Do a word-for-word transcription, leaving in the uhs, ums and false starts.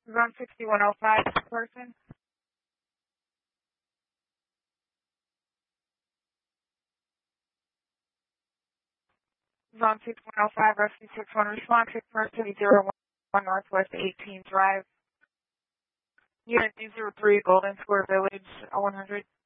Zone sixty-one oh five, person. Zone sixty-one oh five, rescue six one, response six person, zero one Northwest eighteen Drive. Unit two zero three, Golden Square Village, one hundred.